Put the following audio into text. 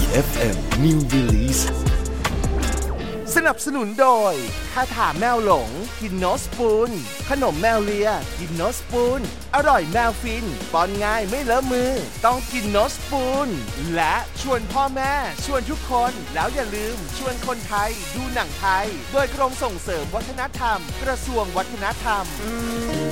FM New Release สนับสนุนโดยคาถาแมวหลงกินโนสปูนขนมแมวเลียกินโนสปูนอร่อยแมวฟินป้อนง่ายไม่เลอะมือต้องกินโนสปูนและชวนพ่อแม่ชวนทุกคนแล้วอย่าลืมชวนคนไทยดูหนังไทยโดยกรมส่งเสริมวัฒนธรรมกระทรวงวัฒนธรรม